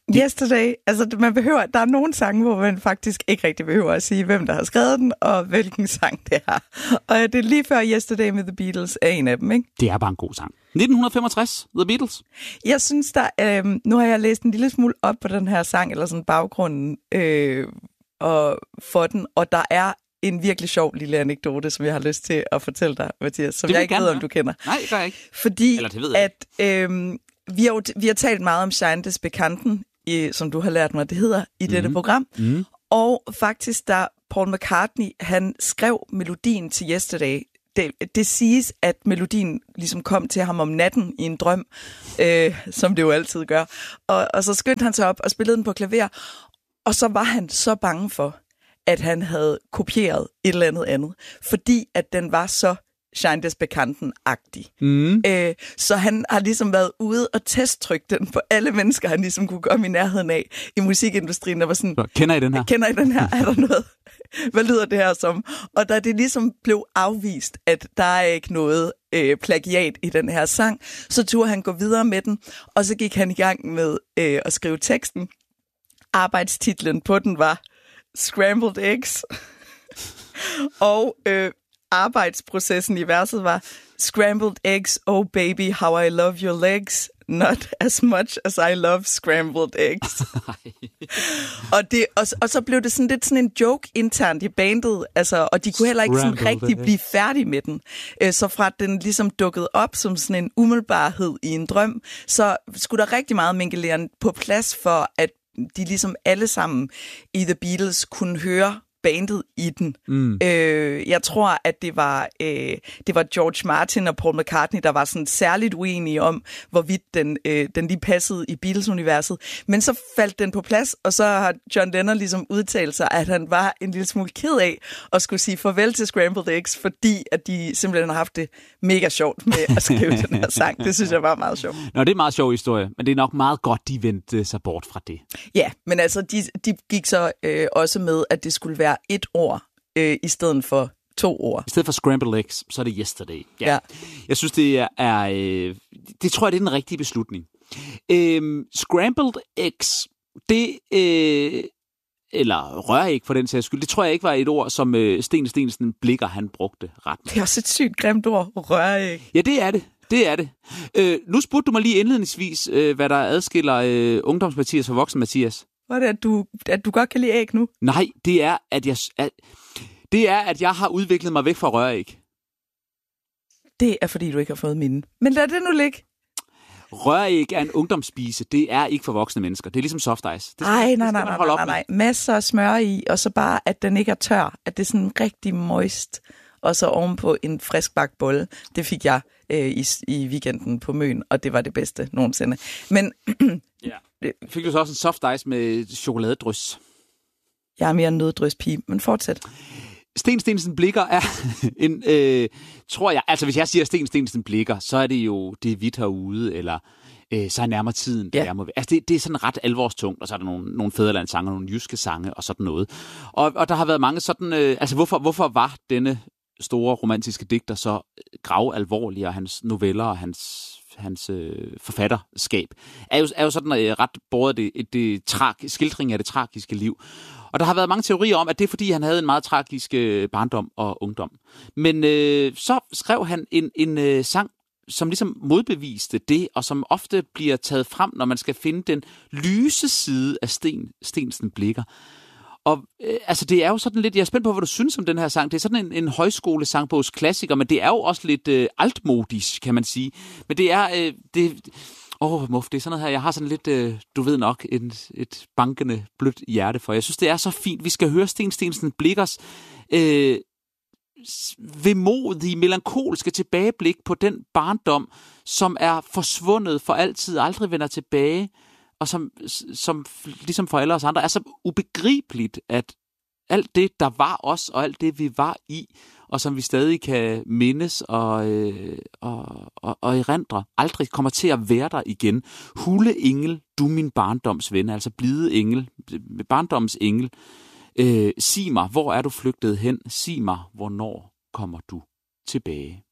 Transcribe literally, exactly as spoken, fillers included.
Yesterday, altså man behøver, der er nogle sange, hvor man faktisk ikke rigtig behøver at sige, hvem der har skrevet den, og hvilken sang det er. Og det er lige før Yesterday med The Beatles er en af dem, ikke? Det er bare en god sang. nitten femogtres, The Beatles. Jeg synes, der, øh, nu har jeg læst en lille smule op på den her sang, eller sådan baggrunden øh, og for den, og der er en virkelig sjov lille anekdote, som jeg har lyst til at fortælle dig, Mathias, som jeg ikke ved, om du kender. Nej, det gør jeg ikke. Fordi Eller det ved jeg at øh, vi, har, vi har talt meget om Shine des Bekannten, i, som du har lært mig, det hedder, i mm-hmm. dette program. Mm-hmm. Og faktisk, da Paul McCartney, han skrev melodien til Yesterday, det, det siges, at melodien ligesom kom til ham om natten i en drøm, øh, som det jo altid gør. Og, og så skyndte han sig op og spillede den på klaver, og så var han så bange for, at han havde kopieret et eller andet andet, fordi at den var så Shine des Bekannten-agtig. Mm. Øh, så han har ligesom været ude og testtrykke den på alle mennesker, han ligesom kunne komme i nærheden af i musikindustrien. Der var sådan, kender I den her? Kender I den her? Er der noget? Hvad lyder det her som? Og da det ligesom blev afvist, at der er ikke noget øh, plagiat i den her sang, så turde han gå videre med den, og så gik han i gang med øh, at skrive teksten. Arbejdstitlen på den var Scrambled Eggs. og øh, arbejdsprocessen i verset var Scrambled eggs, oh baby, how I love your legs. Not as much as I love scrambled eggs. og, det, og, og så blev det sådan lidt sådan en joke internt i bandet, altså, og de kunne heller ikke sådan rigtig blive færdige med den. Så fra den ligesom dukkede op som sådan en umiddelbarhed i en drøm, så skulle der rigtig meget mingeleren på plads for, at de ligesom alle sammen i The Beatles kunne høre bandet i den. Mm. Øh, jeg tror, at det var, øh, det var George Martin og Paul McCartney, der var sådan særligt uenige om, hvorvidt den, øh, den lige passede i Beatles-universet. Men så faldt den på plads, og så har John Lennon ligesom udtalt sig, at han var en lille smule ked af at skulle sige farvel til Scrambled Eggs, fordi at de simpelthen har haft det mega sjovt med at skrive den her sang. Det synes jeg var meget sjovt. Nå, det er en meget sjov historie, men det er nok meget godt, de vendte sig bort fra det. Ja, men altså, de, de gik så øh, også med, at det skulle være et ord øh, i stedet for to ord. I stedet for scrambled eggs, så er det yesterday. Ja. Ja. Jeg synes, det er... er øh, det tror jeg, det er den rigtige beslutning. Øh, scrambled eggs, det... Øh, eller røræg for den sags skyld, det tror jeg ikke var et ord, som øh, Sten Stensen Blicher, han brugte ret. Det er også et sygt grimt ord, røræg. Ja, det er det. Det er det. Øh, nu spurgte du mig lige indledningsvis, øh, hvad der adskiller øh, ungdoms-Mathias og voksen-Mathias. Hvad er det, at du, at du godt kan lide æg nu? Nej, det er, at jeg, at, det er, at jeg har udviklet mig væk fra røræg. Det er, fordi du ikke har fået mine. Men lad det nu ligge. Røræg er en ungdomsspise. Det er ikke for voksne mennesker. Det er ligesom soft ice. Det skal, Ej, det nej, skal nej, man nej, holde nej, op nej. Masser af smør i, og så bare, at den ikke er tør. At det er sådan rigtig moist. Og så ovenpå en friskbagt bolle. Det fik jeg øh, i, i weekenden på Møn, og det var det bedste nogensinde. Men... ja. Fik du så også en soft ice med chokoladedrys? Jeg er mere en nøddrøspige, men fortsæt. Sten Stensen Blicher er en, øh, tror jeg, altså hvis jeg siger Sten Stensen Blicher, så er det jo, det er hvidt herude, eller øh, så er nærmere tiden, der ja. må være. Altså det, det er sådan ret alvorstungt, og så er der nogle, nogle fædrelandssange, nogle jyske sange og sådan noget. Og, og der har været mange sådan, øh, altså hvorfor, hvorfor var denne store romantiske digter så gravalvorlig, og hans noveller og hans hans øh, forfatterskab, er jo, er jo sådan øh, ret båret det, det tra- skildring af det tragiske liv. Og der har været mange teorier om, at det er fordi, han havde en meget tragisk øh, barndom og ungdom. Men øh, så skrev han en, en øh, sang, som ligesom modbeviste det, og som ofte bliver taget frem, når man skal finde den lyse side af Sten Stensen Blicher. Og øh, altså det er jo sådan lidt, jeg er spændt på, hvad du synes om den her sang. Det er sådan en, en højskolesangbogs klassiker, men det er jo også lidt øh, altmodisk, kan man sige. Men det er, øh, det, åh Muff, det er sådan noget her, jeg har sådan lidt, øh, du ved nok, en, et bankende blødt hjerte for. Jeg synes, det er så fint. Vi skal høre Sten Stensen Blichers øh, vemodige, melankolske tilbageblik på den barndom, som er forsvundet for altid, aldrig vender tilbage, og som, som ligesom for alle os andre er så ubegribeligt, at alt det, der var os, og alt det, vi var i, og som vi stadig kan mindes og, øh, og, og, og erindre, aldrig kommer til at være der igen. Hule engel, du min barndoms ven, altså blide engel, barndoms engel. Øh, sig mig, hvor er du flygtet hen? Sig mig, hvornår kommer du tilbage?